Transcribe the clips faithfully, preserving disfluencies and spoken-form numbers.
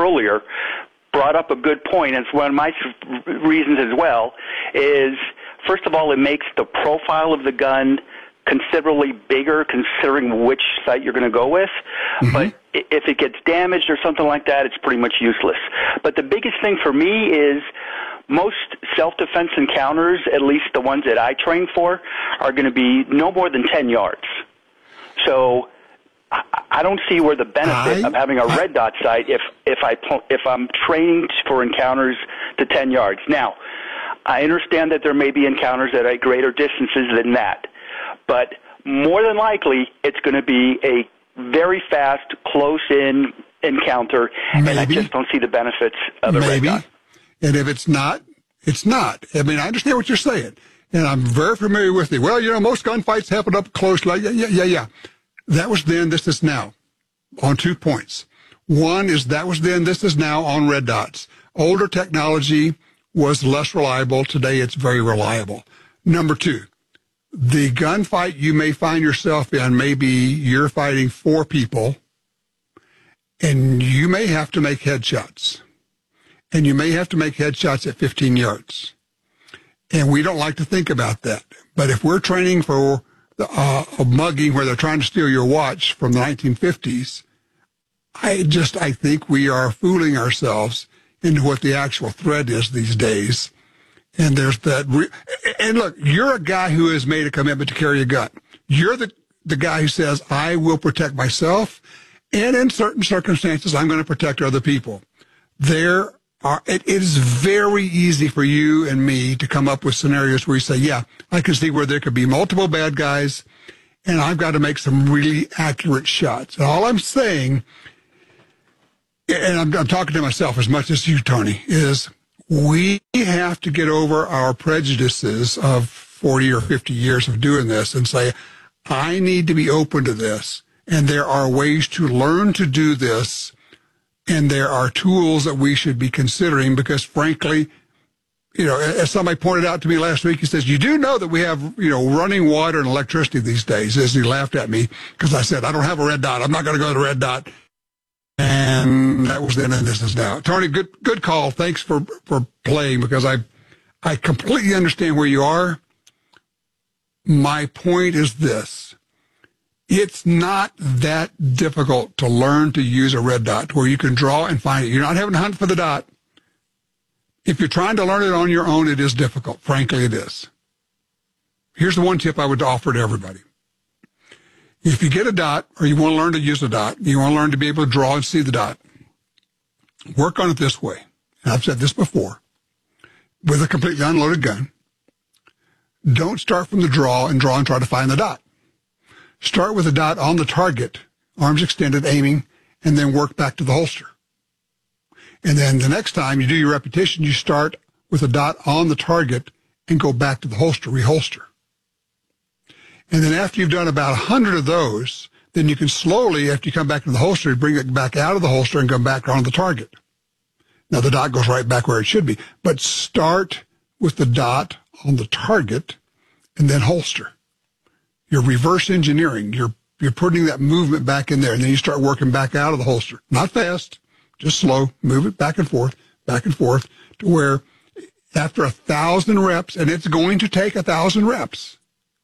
earlier brought up a good point. It's one of my reasons as well, is, first of all, it makes the profile of the gun considerably bigger considering which sight you're going to go with. Mm-hmm. But if it gets damaged or something like that, it's pretty much useless. But the biggest thing for me is most self-defense encounters, at least the ones that I train for, are going to be no more than ten yards. So I don't see where the benefit I, of having a I, red dot sight if if I if I'm training for encounters to ten yards. Now, I understand that there may be encounters that are at greater distances than that, but more than likely it's going to be a very fast, close-in encounter, maybe. And I just don't see the benefits of the maybe. red dot. And if it's not, it's not. I mean, I understand what you're saying, and I'm very familiar with it. Well, you know, most gunfights happen up close. Like, yeah, yeah, yeah, yeah. That was then, this is now, on two points. One is that was then, this is now on red dots. Older technology was less reliable. Today, it's very reliable. Number two, the gunfight you may find yourself in, maybe you're fighting four people, and you may have to make headshots. And you may have to make headshots at fifteen yards. And we don't like to think about that. But if we're training for the, uh, a mugging where they're trying to steal your watch from the nineteen fifties, I just, I think we are fooling ourselves into what the actual threat is these days. And there's that. Re- and look, you're a guy who has made a commitment to carry a gun. You're the, the guy who says, I will protect myself, and in certain circumstances, I'm going to protect other people. There are, it, it is very easy for you and me to come up with scenarios where you say, yeah, I can see where there could be multiple bad guys, and I've got to make some really accurate shots. And all I'm saying, and I'm, I'm talking to myself as much as you, Tony, is we have to get over our prejudices of forty or fifty years of doing this and say, I need to be open to this. And there are ways to learn to do this. And there are tools that we should be considering because, frankly, you know, as somebody pointed out to me last week, he says, you do know that we have, you know, running water and electricity these days, as he laughed at me because I said, I don't have a red dot. I'm not going to go to the red dot. And that was then and this is now. Tony, good good call. Thanks for, for playing because I I completely understand where you are. My point is this. It's not that difficult to learn to use a red dot where you can draw and find it. You're not having to hunt for the dot. If you're trying to learn it on your own, it is difficult. Frankly, it is. Here's the one tip I would offer to everybody. If you get a dot or you want to learn to use a dot, you want to learn to be able to draw and see the dot, work on it this way. And I've said this before. With a completely unloaded gun, don't start from the draw and draw and try to find the dot. Start with a dot on the target, arms extended, aiming, and then work back to the holster. And then the next time you do your repetition, you start with a dot on the target and go back to the holster, reholster. And then after you've done about a hundred of those, then you can slowly, after you come back to the holster, bring it back out of the holster and come back on the target. Now the dot goes right back where it should be. But start with the dot on the target and then holster. You're reverse engineering. You're you're putting that movement back in there, and then you start working back out of the holster. Not fast, just slow. Move it back and forth, back and forth, to where after a thousand reps, and it's going to take a thousand reps,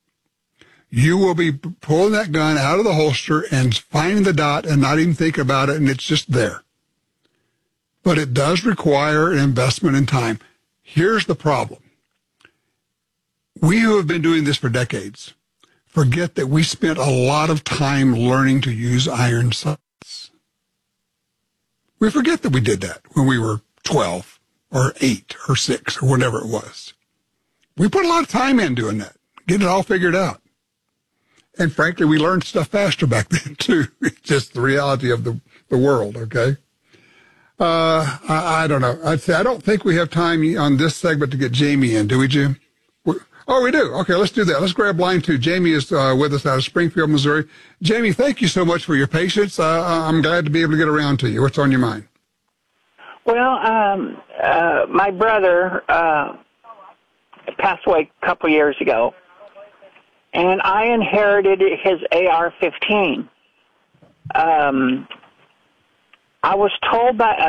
you will be pulling that gun out of the holster and finding the dot and not even thinking about it, and it's just there. But it does require an investment in time. Here's the problem. We who have been doing this for decades forget that we spent a lot of time learning to use iron sights. We forget that we did that when we were twelve or eight or six or whatever it was. We put a lot of time in doing that, getting it all figured out. And frankly, we learned stuff faster back then, too. It's just the reality of the, the world, okay? Uh, I, I don't know. I'd say I don't think we have time on this segment to get Jamie in, do we, Jim? We, oh, we do. Okay, let's do that. Let's grab line two. Jamie is uh, with us out of Springfield, Missouri. Jamie, thank you so much for your patience. Uh, I'm glad to be able to get around to you. What's on your mind? Well, um, uh, my brother uh, passed away a couple years ago, and I inherited his A R fifteen. Um, I was told by